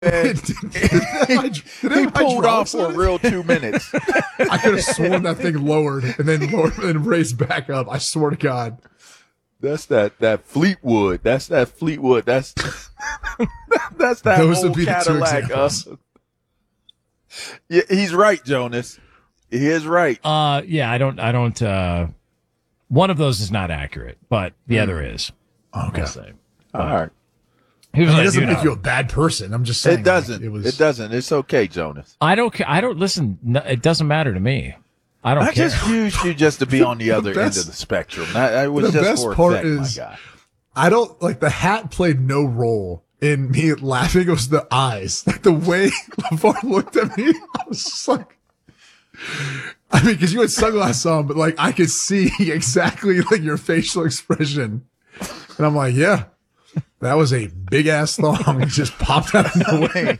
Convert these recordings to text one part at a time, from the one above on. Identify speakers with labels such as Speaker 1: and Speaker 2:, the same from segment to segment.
Speaker 1: And he pulled off for a real 2 minutes.
Speaker 2: I could have sworn that thing lowered and raised back up. I swear to God.
Speaker 1: That's that Fleetwood. That's that Fleetwood. That's that
Speaker 2: Those
Speaker 1: old
Speaker 2: would be the two
Speaker 1: Cadillac.
Speaker 2: examples.
Speaker 1: Yeah, he's right, Jonas. He is right.
Speaker 3: Yeah, I don't. One of those is not accurate, but the other is.
Speaker 2: Okay.
Speaker 1: All right.
Speaker 3: It
Speaker 2: doesn't make you a bad person. I'm just saying.
Speaker 1: It doesn't.
Speaker 2: Like,
Speaker 1: it doesn't. It's okay, Jonas.
Speaker 3: I don't listen. No, it doesn't matter to me. I don't care.
Speaker 1: I just used you just to be on the other end of the spectrum. I was
Speaker 2: the
Speaker 1: just
Speaker 2: best
Speaker 1: for
Speaker 2: part
Speaker 1: effect,
Speaker 2: is
Speaker 1: my guy.
Speaker 2: I don't like the hat played no role in me laughing. It was the eyes, like the way LeVar looked at me. I was just like, I mean, because you had sunglasses on, but like I could see exactly like your facial expression, and I'm like, yeah, that was a big ass thong. It just popped out of nowhere.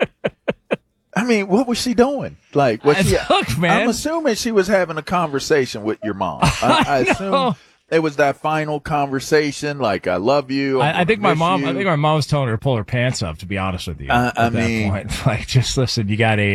Speaker 1: I mean, what was she doing? Like, was she?
Speaker 3: Look, man.
Speaker 1: I'm assuming she was having a conversation with your mom. I assume it was that final conversation. Like, I love you.
Speaker 3: I think my mom.
Speaker 1: You.
Speaker 3: I think my mom was telling her to pull her pants up. To be honest with you, at
Speaker 1: I
Speaker 3: that
Speaker 1: mean,
Speaker 3: point, like, just listen. You got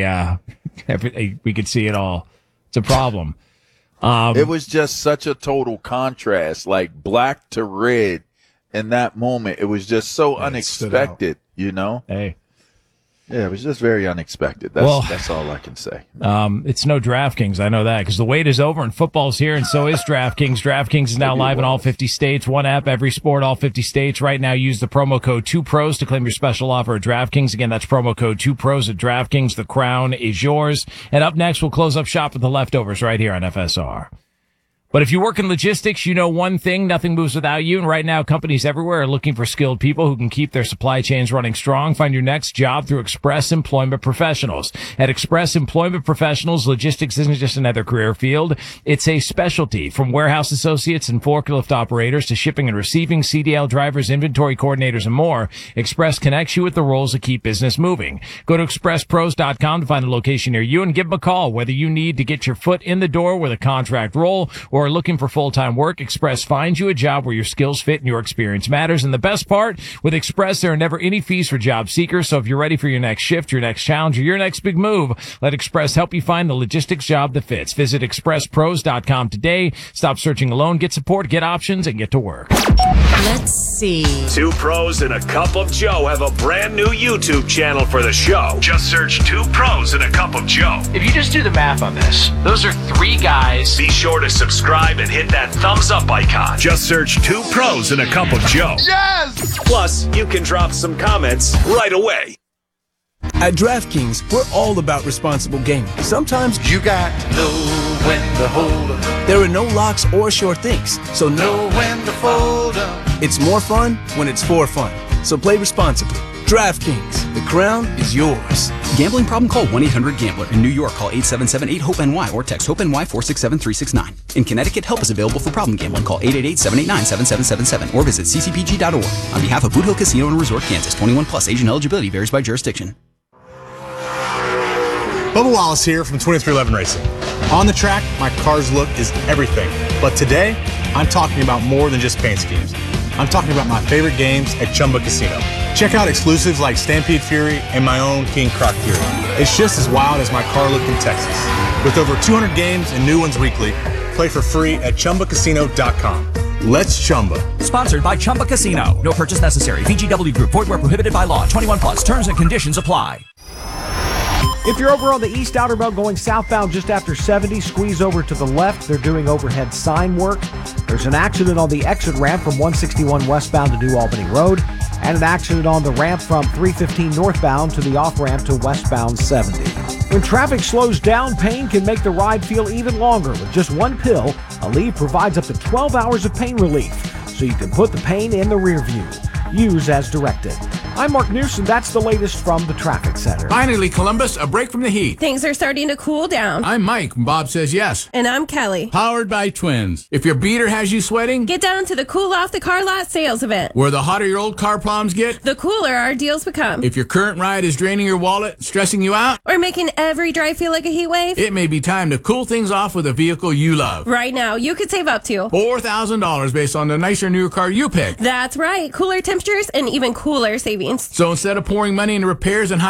Speaker 3: we could see it all. It's a problem.
Speaker 1: It was just such a total contrast, like black to red. In that moment, it was just so unexpected. You know.
Speaker 3: Hey.
Speaker 1: Yeah, it was just very unexpected. That's all I can say.
Speaker 3: It's no DraftKings. I know that because the wait is over and football's here, and so is DraftKings. DraftKings is now live in all 50 states. One app, every sport, all 50 states. Right now, use the promo code 2pros to claim your special offer at DraftKings. Again, that's promo code 2pros at DraftKings. The crown is yours. And up next, we'll close up shop with the leftovers right here on FSR. But if you work in logistics, you know one thing, nothing moves without you. And right now, companies everywhere are looking for skilled people who can keep their supply chains running strong. Find your next job through Express Employment Professionals. At Express Employment Professionals, logistics isn't just another career field. It's a specialty. From warehouse associates and forklift operators to shipping and receiving, CDL drivers, inventory coordinators, and more, Express connects you with the roles that keep business moving. Go to expresspros.com to find a location near you and give them a call. Whether you need to get your foot in the door with a contract role or are looking for full-time work, Express finds you a job where your skills fit and your experience matters. And the best part, with Express, there are never any fees for job seekers. So if you're ready for your next shift, your next challenge, or your next big move, let Express help you find the logistics job that fits. Visit expresspros.com today. Stop searching alone. Get support, get options, and get to work.
Speaker 4: Let's see.
Speaker 5: Two Pros and a Cup of Joe have a brand new YouTube channel for the show. Just search Two Pros and a Cup of Joe.
Speaker 6: If you just do the math on this, those are three guys.
Speaker 5: Be sure to subscribe and hit that thumbs up icon. Just search Two Pros and a Cup of Joe.
Speaker 1: Yes!
Speaker 5: Plus, you can drop some comments right away.
Speaker 7: At DraftKings, we're all about responsible gaming. Sometimes
Speaker 1: You got to know when to hold 'em.
Speaker 7: there are no locks or sure things, so
Speaker 1: Know when to fold 'em.
Speaker 7: it's more fun when it's for fun. So play responsibly. DraftKings, the crown is yours.
Speaker 8: Gambling problem? Call 1-800-GAMBLER. In New York, call 877-8-HOPE-NY or text HOPE-NY 467-369. In Connecticut, help is available for problem gambling. Call 888-789-7777 or visit ccpg.org. On behalf of Boot Hill Casino and Resort, Kansas, 21 plus, age and eligibility varies by jurisdiction.
Speaker 9: Bubba Wallace here from 2311 Racing. On the track, my car's look is everything. But today, I'm talking about more than just paint schemes. I'm talking about my favorite games at Chumba Casino. Check out exclusives like Stampede Fury and my own King Croc Fury. It's just as wild as my car look in Texas. With over 200 games and new ones weekly, play for free at ChumbaCasino.com. Let's Chumba.
Speaker 6: Sponsored by Chumba Casino. No purchase necessary. VGW Group. Void where prohibited by law. 21 plus. Terms and conditions apply.
Speaker 10: If you're over on the East Outer Belt going southbound just after 70, squeeze over to the left. They're doing overhead sign work. There's an accident on the exit ramp from 161 westbound to New Albany Road, and an accident on the ramp from 315 northbound to the off-ramp to westbound 70. When traffic slows down, pain can make the ride feel even longer. With just one pill, Aleve provides up to 12 hours of pain relief, so you can put the pain in the rear view. Use as directed. I'm Mark Newsom. That's the latest from the Traffic Center.
Speaker 11: Finally, Columbus, a break from the heat.
Speaker 12: Things are starting to cool down.
Speaker 11: I'm Mike. Bob says yes.
Speaker 12: And I'm Kelly.
Speaker 11: Powered by Twins. If your beater has you sweating,
Speaker 12: get down to the Cool Off the Car Lot sales event.
Speaker 11: Where the hotter your old car problems get,
Speaker 12: the cooler our deals become.
Speaker 11: If your current ride is draining your wallet, stressing you out,
Speaker 12: Or making every drive feel like a heat wave?
Speaker 11: It may be time to cool things off with a vehicle you love.
Speaker 12: Right now, you could save up to
Speaker 11: $4,000 based on the nicer, newer car you pick.
Speaker 12: That's right. Cooler temperatures and even cooler savings.
Speaker 11: So instead of pouring money into repairs and